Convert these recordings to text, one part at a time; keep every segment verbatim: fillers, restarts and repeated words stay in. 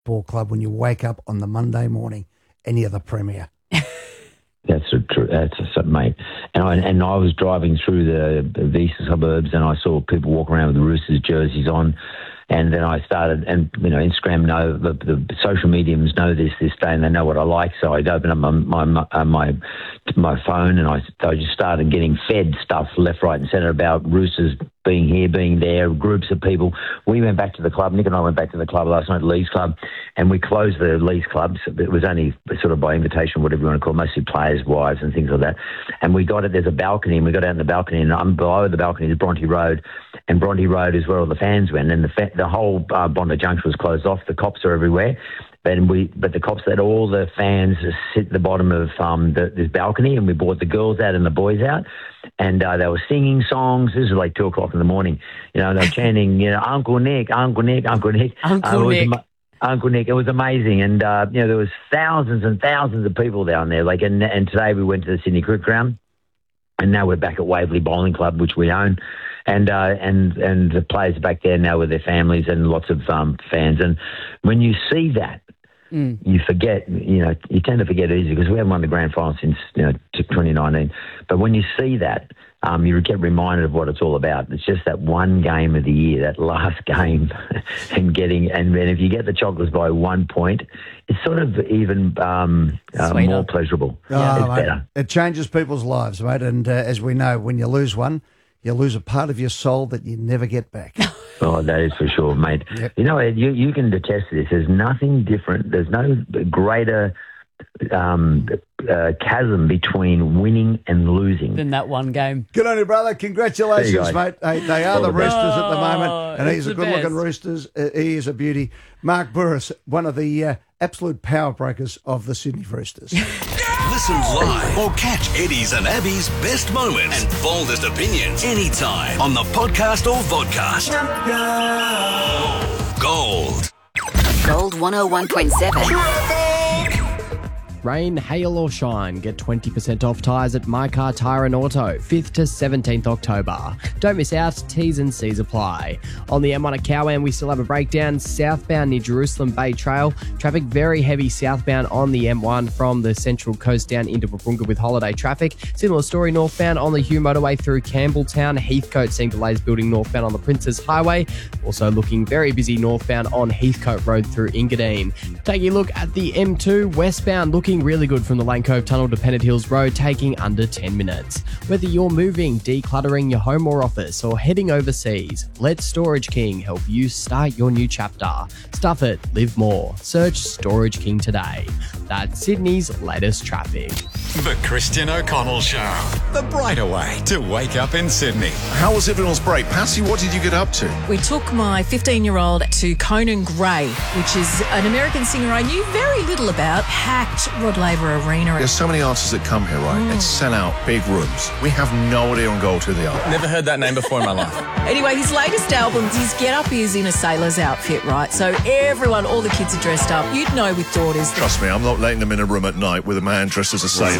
football club when you wake up on the Monday morning and you're the premier? That's a true. That's a, mate. And I and I was driving through the, the eastern suburbs, and I saw people walk around with the Roosters jerseys on. And then I started, and you know, Instagram know the, the social mediums know this this day, and they know what I like. So I'd open up my my uh, my, my phone, and I I just started getting fed stuff left, right, and centre about Roosters being here, being there, groups of people. We went back to the club. Nick and I went back to the club last night, Leeds Club, and we closed the Leeds clubs. It was only sort of by invitation, whatever you want to call it, mostly players' wives and things like that. And we got it. There's a balcony, and we got out in the balcony, and um, below the balcony is Bronte Road, and Bronte Road is where all the fans went, and the fa- the whole uh, Bondi Junction was closed off. The cops are everywhere. And we, but the cops let all the fans sit at the bottom of um, the, this balcony, and we brought the girls out and the boys out, and uh, they were singing songs. This was like two o'clock in the morning. You know, they were chanting, you know, Uncle Nick, Uncle Nick, Uncle Nick, Uncle uh, Nick. ama- Uncle Nick. It was amazing, and uh, you know, there was thousands and thousands of people down there. Like, and, and today we went to the Sydney Cricket Ground, and now we're back at Waverley Bowling Club, which we own. And uh, and and the players are back there now with their families and lots of um, fans. And when you see that, mm. you forget. You know, you tend to forget it easy because we haven't won the grand final since you know twenty nineteen. But when you see that, um, you get reminded of what it's all about. It's just that one game of the year, that last game, and getting and then if you get the Chocolates by one point, it's sort of even um, uh, more pleasurable. Oh, it's mate, better. It changes people's lives, mate. And uh, as we know, when you lose one, you lose a part of your soul that you never get back. Oh, that is for sure, mate. Yep. You know, Ed, you, you can detest this. There's nothing different. There's no greater um, uh, chasm between winning and losing Than that one game. Good on you, brother. Congratulations, There you go. mate. Hey, they are All the the best. Roosters at the moment, Oh, and he's it's a the good-looking best. Roosters. Uh, he is a beauty. Mark Burris, one of the uh, absolute power breakers of the Sydney Roosters. Listen live or catch Eddie's and Abby's best moments and boldest opinions anytime on the podcast or vodcast. Gold. Gold one oh one point seven. Rain, hail or shine, get twenty percent off tyres at My Car Tyre and Auto, fifth to seventeenth October. Don't miss out, T's and C's apply. On the M one at Cowan, we still have a breakdown southbound near Jerusalem Bay Trail. Traffic very heavy southbound on the M one from the Central Coast down into Wahroonga with holiday traffic. Similar story northbound on the Hugh Motorway through Campbelltown. Heathcote seeing delays building northbound on the Princes Highway. Also looking very busy northbound on Heathcote Road through Engadine. Taking a look at the M two westbound, looking really good from the Lane Cove Tunnel to Pennant Hills Road, taking under ten minutes. Whether you're moving, decluttering your home or office, or heading overseas, let Storage King help you start your new chapter. Stuff it, live more. Search Storage King today. That's Sydney's latest traffic. The Christian O'Connell Show. The brighter way to wake up in Sydney. How was everyone's break? Passy, what did you get up to? We took my fifteen-year-old to Conan Gray, which is an American singer I knew very little about. Packed Rod Laver Arena. There's so many artists that come here, right, Mm. and sell out big rooms. We have no idea on Gold who they are. Never heard that name before in my life. Anyway, his latest album, his get-up is in a sailor's outfit, right? So everyone, all the kids are dressed up. You'd know with daughters. Trust me, I'm not letting them in a room at night with a man dressed as a sailor.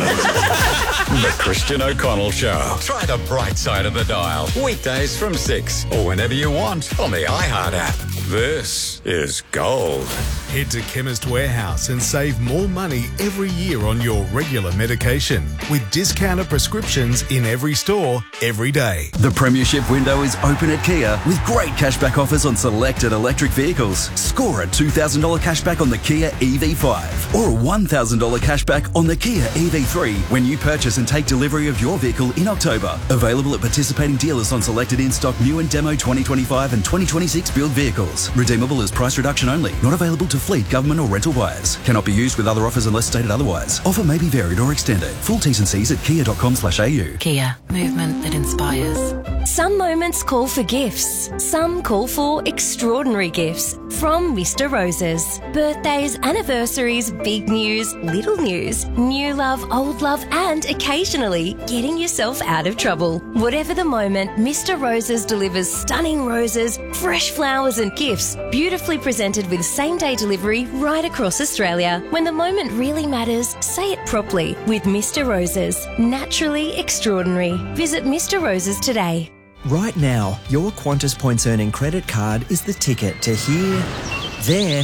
The Christian O'Connell Show. Try the bright side of the dial. Weekdays from six or whenever you want on the iHeart app. This is Gold. Head to Chemist Warehouse and save more money every year on your regular medication with discounted prescriptions in every store, every day. The Premiership window is open at Kia with great cashback offers on selected electric vehicles. Score a two thousand dollars cashback on the Kia E V five or a one thousand dollars cashback on the Kia E V three when you purchase and take delivery of your vehicle in October. Available at participating dealers on selected in-stock new and demo twenty twenty-five and twenty twenty-six build vehicles. Redeemable as price reduction only. Not available to fleet, government or rental buyers. Cannot be used with other offers unless stated otherwise. Offer may be varied or extended. Full T's and C's at kia dot com slash a u. Kia, movement that inspires. Some moments call for gifts. Some call for extraordinary gifts from Mister Roses. Birthdays, anniversaries, big news, little news, new love, old love, and occasionally getting yourself out of trouble. Whatever the moment, Mister Roses delivers stunning roses, fresh flowers and gifts, beautifully presented with same-day delivery right across Australia. When the moment really matters, say it properly with Mister Roses. Naturally extraordinary. Visit Mister Roses today. Right now, your Qantas Points Earning credit card is the ticket to here, there,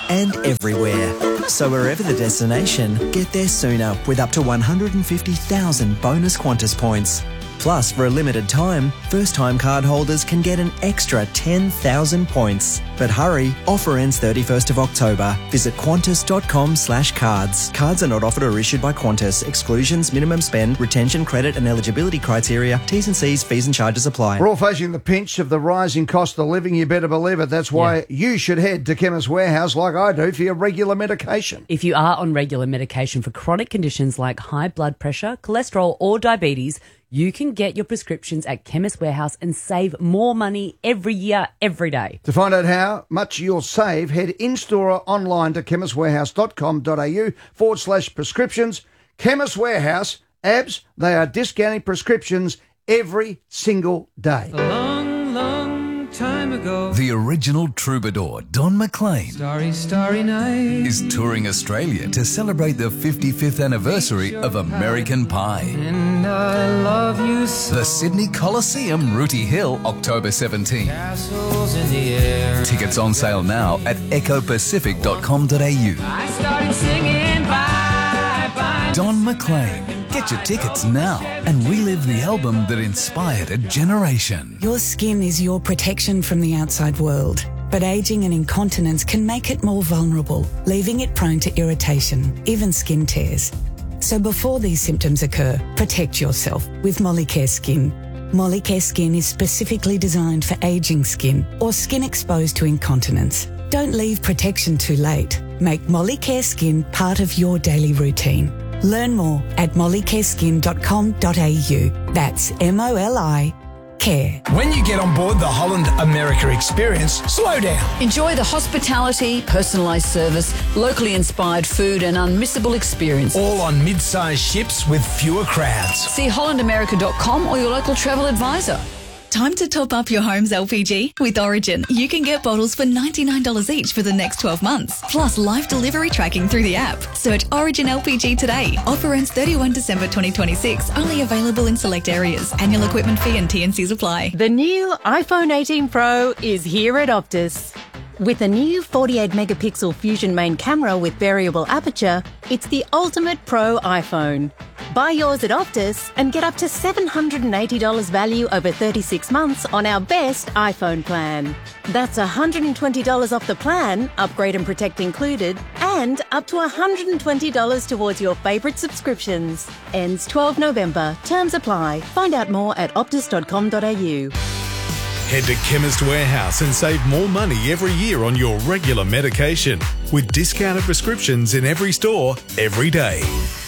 and everywhere. So wherever the destination, get there sooner with up to one hundred fifty thousand bonus Qantas points. Plus, for a limited time, first-time card holders can get an extra ten thousand points. But hurry, offer ends thirty-first of October. Visit qantas.com slash cards. Cards are not offered or issued by Qantas. Exclusions, minimum spend, retention, credit and eligibility criteria, T's and C's, fees and charges apply. We're all facing the pinch of the rising cost of living, you better believe it. That's why yeah. you should head to Chemist Warehouse like I do for your regular medication. If you are on regular medication for chronic conditions like high blood pressure, cholesterol or diabetes, you can get your prescriptions at Chemist Warehouse and save more money every year, every day. To find out how much you'll save, head in-store or online to chemistwarehouse.com.au forward slash prescriptions. Chemist Warehouse, abs, they are discounting prescriptions every single day. A long, long time ago, the original troubadour, Don McLean, starry, starry night, is touring Australia to celebrate the fifty-fifth anniversary of American Pie. And I love you so. The Sydney Coliseum, Rooty Hill, October seventeenth. Castles in the air. Tickets on sale now at echo pacific dot com dot a u. I started singing bye, bye. Don McLean. Get your tickets now and relive the album that inspired a generation. Your skin is your protection from the outside world, but ageing and incontinence can make it more vulnerable, leaving it prone to irritation, even skin tears. So before these symptoms occur, protect yourself with Molicare Skin. Molicare Skin is specifically designed for ageing skin or skin exposed to incontinence. Don't leave protection too late. Make Molicare Skin part of your daily routine. Learn more at molicare skin dot com dot a u. That's M O L I care. When you get on board the Holland America experience, slow down. Enjoy the hospitality, personalised service, locally inspired food and unmissable experience. All on mid-sized ships with fewer crowds. See holland america dot com or your local travel advisor. Time to top up your home's L P G? With Origin, you can get bottles for ninety-nine dollars each for the next twelve months, plus live delivery tracking through the app. Search Origin L P G today. Offer ends thirty-first December twenty twenty-six, only available in select areas. Annual equipment fee and T and Cs apply. The new iPhone eighteen Pro is here at Optus. With a new forty-eight megapixel Fusion main camera with variable aperture, it's the ultimate pro iPhone. Buy yours at Optus and get up to seven hundred eighty dollars value over thirty-six months on our best iPhone plan. That's one hundred twenty dollars off the plan, upgrade and protect included, and up to one hundred twenty dollars towards your favourite subscriptions. Ends twelfth November. Terms apply. Find out more at optus dot com dot a u. Head to Chemist Warehouse and save more money every year on your regular medication with discounted prescriptions in every store, every day.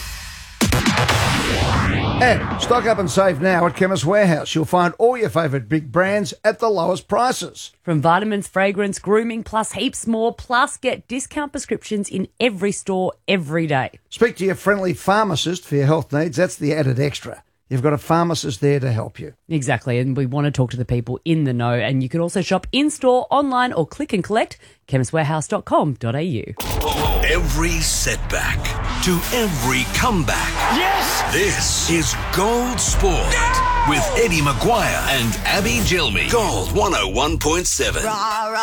And stock up and save now at Chemist Warehouse. You'll find all your favourite big brands at the lowest prices. From vitamins, fragrance, grooming, plus heaps more. Plus, get discount prescriptions in every store every day. Speak to your friendly pharmacist for your health needs. That's the added extra. You've got a pharmacist there to help you. Exactly, and we want to talk to the people in the know. And you can also shop in-store, online or click and collect, chemist warehouse dot com dot a u. Every setback to every comeback. Yes! This is Gold Sport yeah! with Eddie Maguire and Abby Gilmy. Gold one oh one point seven.